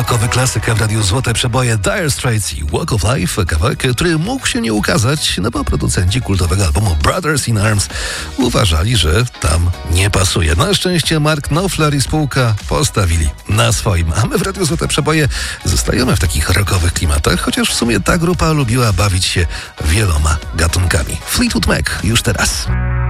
rockowy klasyk w Radiu Złote Przeboje Dire Straits i Walk of Life, kawałek, który mógł się nie ukazać, no bo producenci kultowego albumu Brothers in Arms uważali, że tam nie pasuje. Na szczęście Mark Knopfler i spółka postawili na swoim, a my w Radiu Złote Przeboje zostajemy w takich rockowych klimatach, chociaż w sumie ta grupa lubiła bawić się wieloma gatunkami. Fleetwood Mac już teraz.